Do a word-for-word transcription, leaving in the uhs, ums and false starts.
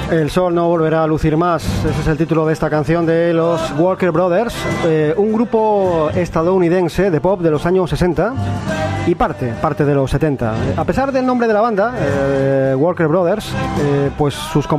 El sol no volverá a lucir más, ese es el título de esta canción de los Walker Brothers, eh, un grupo estadounidense de pop de los años sesenta y parte, parte de los setenta. A pesar del nombre de la banda, eh, Walker Brothers, eh, pues sus